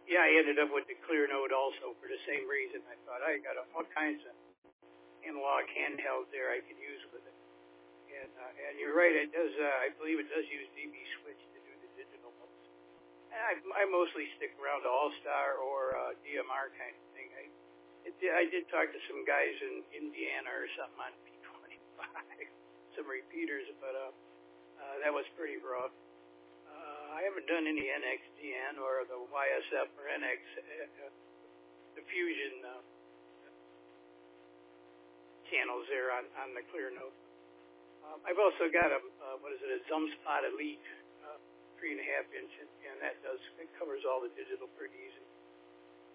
Yeah, I ended up with the Clear Note also for the same reason. I thought I got all kinds of analog handhelds there I could use with it. And you're right, it does. I believe it does use DB switch to do the digital notes. And I mostly stick around to All-Star or DMR kind of thing. I did talk to some guys in Indiana or something on P25, some repeaters, but that was pretty rough. I haven't done any NXDN or the YSF or NX diffusion channels there on the Clear Note. I've also got a Zumspot Elite 3.5 inch, and it covers all the digital pretty easy.